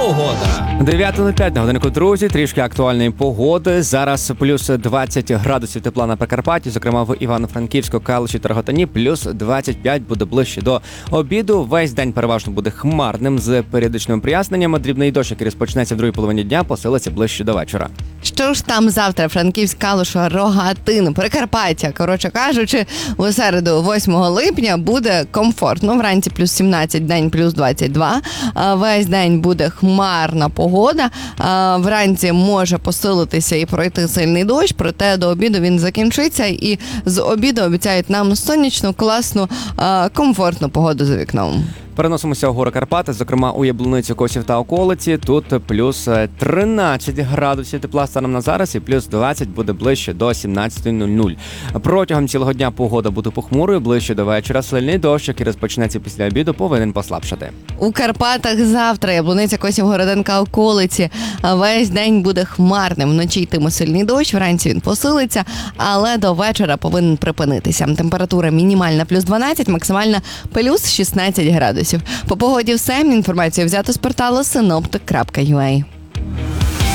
Погода. 9:05 на годинку, друзі. Трішки актуальної погоди. Зараз плюс 20 градусів тепла на Прикарпатті, зокрема в Івано-Франківську, Калуші та Рогатині. Плюс 25 буде ближче до обіду. Весь день переважно буде хмарним з періодичними проясненнями. Дрібний дощ, який розпочнеться в другій половині дня, посилиться ближче до вечора. Що ж там завтра? Франківськ, Калуша, Рогатин, Прикарпаття. Коротше кажучи, у середу 8 липня буде комфортно. Вранці плюс 17, день плюс 22. Весь день буде хмарна погода. Вранці може посилитися і пройти сильний дощ, проте до обіду він закінчиться. І з обіду обіцяють нам сонячну, класну, комфортну погоду за вікном. Переносимося у гори Карпати, зокрема у Яблуницю, Косів та околиці. Тут плюс 13 градусів тепла станом на зараз і плюс 20 буде ближче до 17:00. Протягом цілого дня погода буде похмурою, ближче до вечора. Сильний дощ, який розпочнеться після обіду, повинен послабшати. У Карпатах завтра Яблуниця, Косів, Городенка, околиці. Весь день буде хмарним. Вночі йтиме сильний дощ, вранці він посилиться, але до вечора повинен припинитися. Температура мінімальна плюс 12, максимальна плюс 16 градусів. По погоді все. Інформацію взято з порталу synoptic.ua.